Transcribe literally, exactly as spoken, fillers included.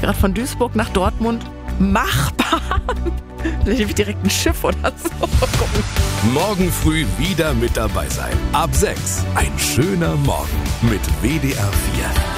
gerade von Duisburg nach Dortmund. Machbar. Vielleicht nehme ich direkt ein Schiff oder so. Mal gucken. Morgen früh wieder mit dabei sein. Ab sechs. Ein schöner Morgen mit W D R vier.